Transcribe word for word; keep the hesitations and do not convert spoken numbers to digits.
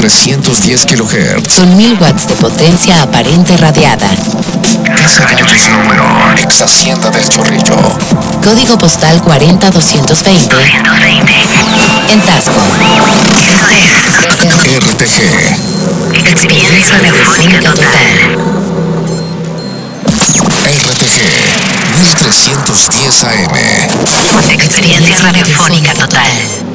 trescientos diez kilohertz. Con mil watts de potencia aparente radiada. Casa Gallos número. Ex Hacienda del Chorrillo. Código postal cuarenta doscientos veinte. En Tasco. R T G. Experiencia radiofónica total. R T G mil trescientos diez A M. Experiencia radiofónica total.